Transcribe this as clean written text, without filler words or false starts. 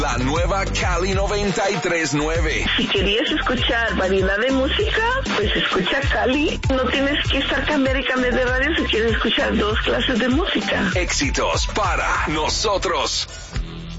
La nueva Cali 93.9. Si querías escuchar variedad de música, pues escucha Cali. No tienes que estar cambiando y cambiar de radio si quieres escuchar dos clases de música. Éxitos para nosotros.